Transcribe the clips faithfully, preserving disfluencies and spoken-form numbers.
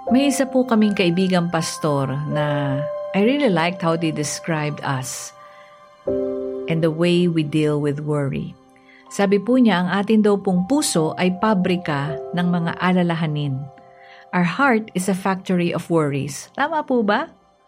May isa po kaming kaibigang pastor na I really liked how they described us and the way we deal with worry. Sabi po niya, ang atin daw pong puso ay pabrika ng mga alalahanin. Our heart is a factory of worries. Tama po ba?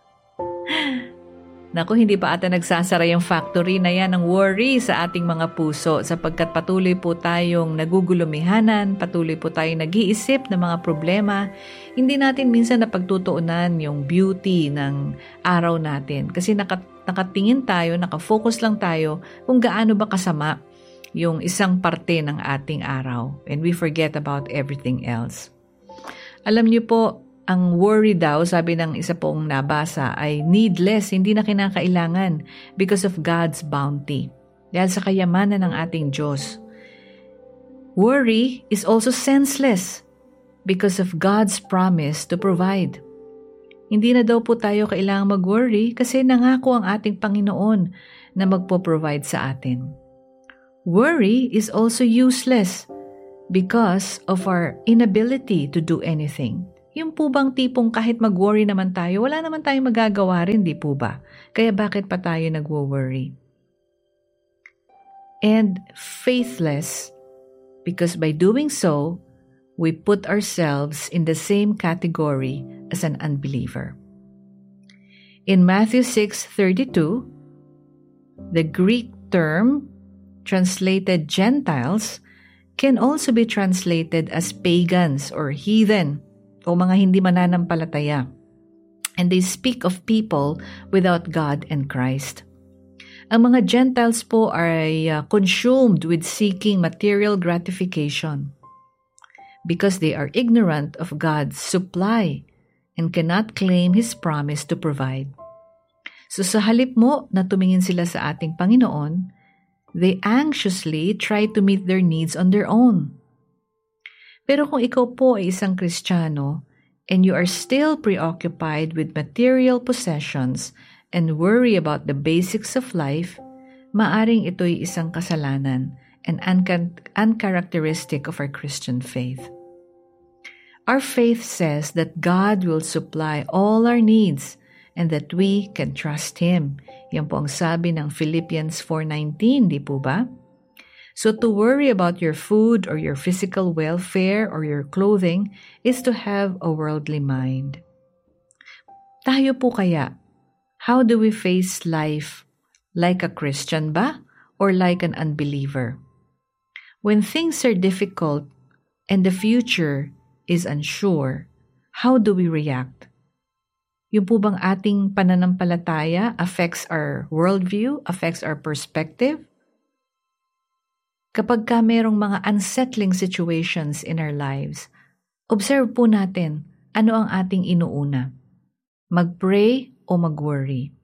Naku, hindi pa ata nagsasara yung factory na yan ng worry sa ating mga puso sapagkat patuloy po tayong nagugulumihanan, patuloy po tayong nag-iisip ng mga problema. Hindi natin minsan napagtutuunan yung beauty ng araw natin kasi nakat nakatingin tayo, nakafocus lang tayo kung gaano ba kasama yung isang parte ng ating araw and we forget about everything else. Alam niyo po, ang worry daw, sabi ng isa pong nabasa, ay needless, hindi na kinakailangan because of God's bounty. Dahil sa kayamanan ng ating Diyos. Worry is also senseless because of God's promise to provide. Hindi na daw po tayo kailangang mag-worry kasi nangako ang ating Panginoon na magpo-provide sa atin. Worry is also useless because of our inability to do anything. Yung po bang tipong kahit mag-worry naman tayo, wala naman tayong magagawa rin, di po ba? Kaya bakit pa tayo nag-worry? And faithless, because by doing so, we put ourselves in the same category as an unbeliever. In Matthew six thirty-two, the Greek term translated Gentiles can also be translated as pagans or heathen, o mga hindi mananampalataya. And they speak of people without God and Christ. Ang mga Gentiles po ay uh, consumed with seeking material gratification because they are ignorant of God's supply and cannot claim His promise to provide. So sa halip mo na tumingin sila sa ating Panginoon, they anxiously try to meet their needs on their own. Pero kung ikaw po ay isang Kristiyano and you are still preoccupied with material possessions and worry about the basics of life, maaring ito'y isang kasalanan and unca- uncharacteristic of our Christian faith. Our faith says that God will supply all our needs and that we can trust Him. Yan po ang sabi ng Philippians four nineteen, di po ba? So to worry about your food or your physical welfare or your clothing is to have a worldly mind. Tayo po kaya, how do we face life? Like a Christian ba? Or like an unbeliever? When things are difficult and the future is unsure, how do we react? Yung po bang ating pananampalataya affects our worldview, affects our perspective? Kapag ka merong mga unsettling situations in our lives, observe po natin ano ang ating inuuna. Mag-pray o mag-worry.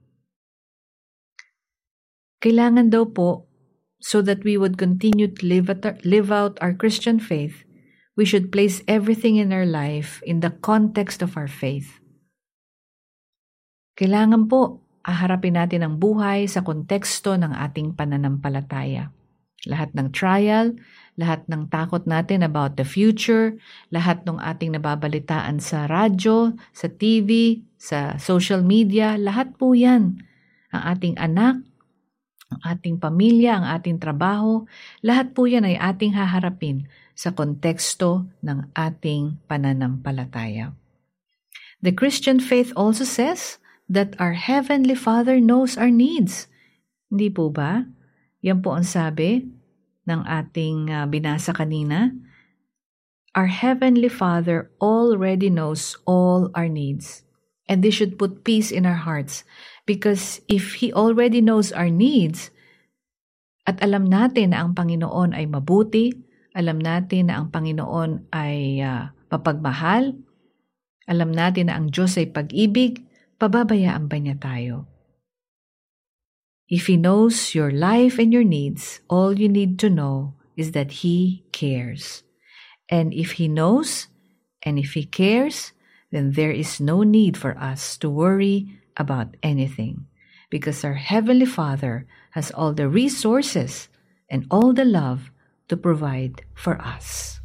Kailangan daw po, so that we would continue to live, at our, live out our Christian faith, we should place everything in our life in the context of our faith. Kailangan po, aharapin natin ang buhay sa konteksto ng ating pananampalataya. Lahat ng trial, lahat ng takot natin about the future, lahat ng ating nababalitaan sa radyo, sa T V, sa social media, lahat po yan. Ang ating anak, ang ating pamilya, ang ating trabaho, lahat po yan ay ating haharapin sa konteksto ng ating pananampalataya. The Christian faith also says that our Heavenly Father knows our needs. Hindi po ba? Yan po ang sabi ng ating uh, binasa kanina. Our Heavenly Father already knows all our needs. And this should put peace in our hearts. Because if He already knows our needs, at alam natin na ang Panginoon ay mabuti, alam natin na ang Panginoon ay uh, mapagmahal, alam natin na ang Diyos ay pag-ibig, pababayaan ba niya tayo? If He knows your life and your needs, all you need to know is that He cares. And if He knows, and if He cares, then there is no need for us to worry about anything. Because our Heavenly Father has all the resources and all the love to provide for us.